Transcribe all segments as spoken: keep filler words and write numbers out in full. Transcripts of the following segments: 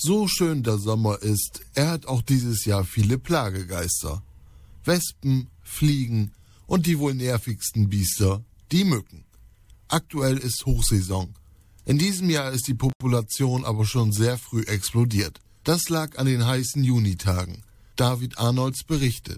So schön der Sommer ist, er hat auch dieses Jahr viele Plagegeister. Wespen, Fliegen und die wohl nervigsten Biester, die Mücken. Aktuell ist Hochsaison. In diesem Jahr ist die Population aber schon sehr früh explodiert. Das lag an den heißen Junitagen. David Arnolds berichtet.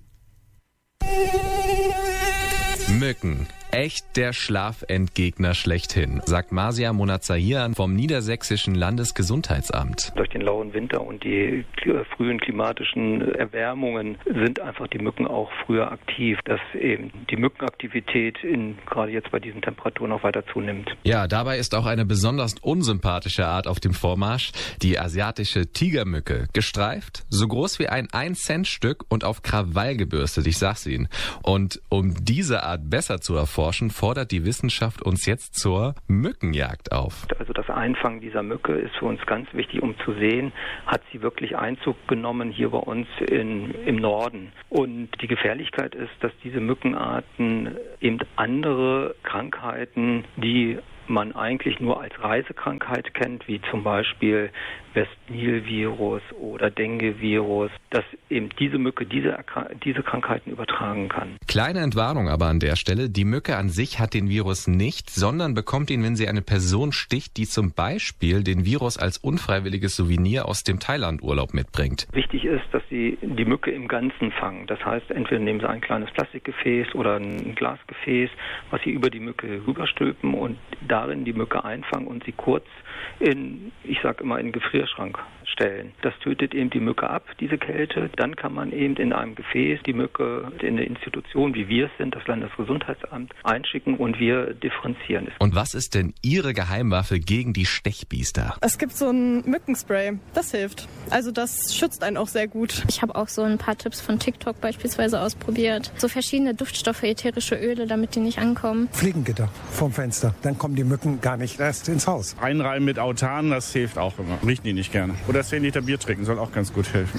Mücken. Echt der Schlafendgegner schlechthin, sagt Marsia Monazahian vom Niedersächsischen Landesgesundheitsamt. Durch den lauen Winter und die frühen klimatischen Erwärmungen sind einfach die Mücken auch früher aktiv, dass eben die Mückenaktivität in, gerade jetzt bei diesen Temperaturen auch weiter zunimmt. Ja, dabei ist auch eine besonders unsympathische Art auf dem Vormarsch, die asiatische Tigermücke. Gestreift, so groß wie ein ein Cent Stück und auf Krawall gebürstet, ich sag's Ihnen. Und um diese Art besser zu erforschen, fordert die Wissenschaft uns jetzt zur Mückenjagd auf. Also das Einfangen dieser Mücke ist für uns ganz wichtig, um zu sehen, hat sie wirklich Einzug genommen hier bei uns in, im Norden. Und die Gefährlichkeit ist, dass diese Mückenarten eben andere Krankheiten, die man eigentlich nur als Reisekrankheit kennt, wie zum Beispiel West-Nil-Virus oder Dengue-Virus, dass eben diese Mücke diese, diese Krankheiten übertragen kann. Kleine Entwarnung aber an der Stelle, die Mücke an sich hat den Virus nicht, sondern bekommt ihn, wenn sie eine Person sticht, die zum Beispiel den Virus als unfreiwilliges Souvenir aus dem Thailand-Urlaub mitbringt. Wichtig ist, dass sie die Mücke im Ganzen fangen. Das heißt, entweder nehmen sie ein kleines Plastikgefäß oder ein Glasgefäß, was sie über die Mücke rüberstülpen und darin die Mücke einfangen und sie kurz in, ich sag immer, in den Gefrierschrank stellen. Das tötet eben die Mücke ab, diese Kälte. Dann kann man eben in einem Gefäß die Mücke in eine Institution, wie wir es sind, das Landesgesundheitsamt, einschicken und wir differenzieren es. Und was ist denn Ihre Geheimwaffe gegen die Stechbiester? Es gibt so ein Mückenspray, das hilft. Also das schützt einen auch sehr gut. Ich habe auch so ein paar Tipps von TikTok beispielsweise ausprobiert. So verschiedene Duftstoffe, ätherische Öle, damit die nicht ankommen. Fliegengitter vorm Fenster, dann kommen die Mücken gar nicht erst ins Haus. Einreiben mit Autan, das hilft auch immer. Riechen die nicht gerne. Oder zehn Liter Bier trinken, soll auch ganz gut helfen.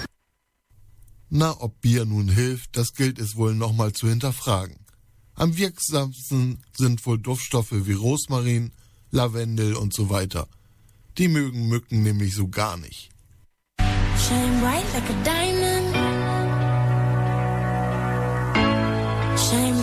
Na, ob Bier nun hilft, das gilt es wohl nochmal zu hinterfragen. Am wirksamsten sind wohl Duftstoffe wie Rosmarin, Lavendel und so weiter. Die mögen Mücken nämlich so gar nicht. Shine bright like a diamond. Shine